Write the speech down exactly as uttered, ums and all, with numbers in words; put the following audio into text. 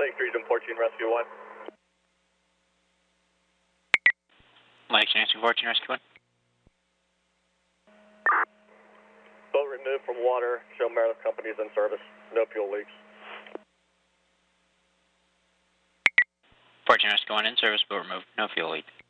Lake Region fourteen, Rescue one. Lake Nancy fourteen, Rescue one. Boat removed from water. Show Meredith Company is in service. No fuel leaks. fourteen, Rescue one in service, boat removed. No fuel leak.